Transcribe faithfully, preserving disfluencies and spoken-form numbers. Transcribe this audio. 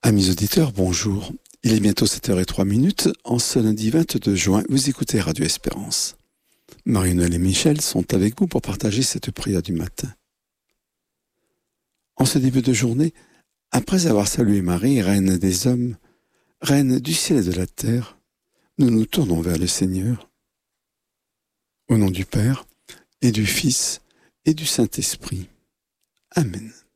Amis auditeurs, bonjour. Il est bientôt sept heures zéro trois minutes. En ce lundi vingt-deux juin, vous écoutez Radio Espérance. Marie-Noël et Michel sont avec vous pour partager cette prière du matin. En ce début de journée, après avoir salué Marie, reine des hommes, reine du ciel et de la terre, nous nous tournons vers le Seigneur. Au nom du Père, et du Fils, et du Saint-Esprit. Amen.